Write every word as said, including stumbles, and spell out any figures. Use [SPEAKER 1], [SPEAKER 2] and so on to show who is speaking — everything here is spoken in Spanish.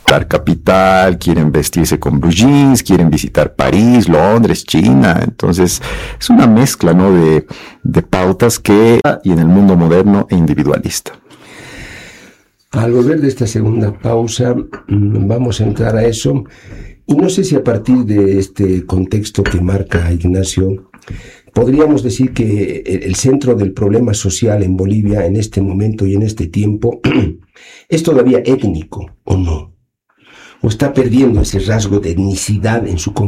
[SPEAKER 1] visitar Capital, quieren vestirse con blue jeans, quieren visitar París, Londres, China. Entonces es una mezcla, ¿no?, de, de pautas que y en el mundo moderno e individualista.
[SPEAKER 2] Al volver de esta segunda pausa, vamos a entrar a eso. Y no sé si a partir de este contexto que marca Ignacio, podríamos decir que el centro del problema social en Bolivia en este momento y en este tiempo es todavía étnico, ¿o no? ¿O está perdiendo ese rasgo de etnicidad en su